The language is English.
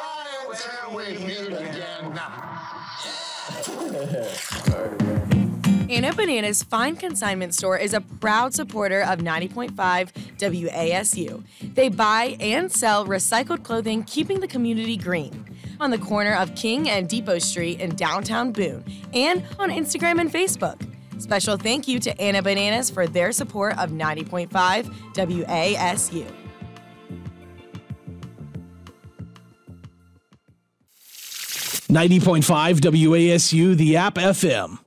Till we meet again. Anna Banana's Fine Consignment Store is a proud supporter of 90.5 WASU. They buy and sell recycled clothing, keeping the community green. On the corner of King and Depot Street in downtown Boone, and on Instagram and Facebook. Special thank you to Anna Bananas for their support of 90.5 WASU. .5 WASU, the App FM.